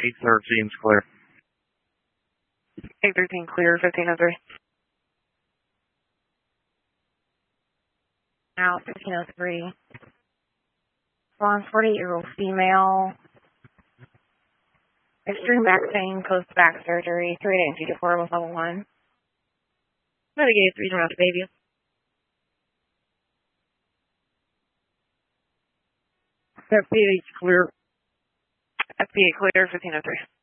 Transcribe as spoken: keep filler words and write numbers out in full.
eight thirteen is clear. eight thirteen clear, fifteen oh three. Out, fifteen oh three. Blonde, forty-eight-year-old female. Extreme back pain, post-back surgery. three eight two four with level one. Navigate three around to baby. F P H clear. F P A clear, fifteen oh three.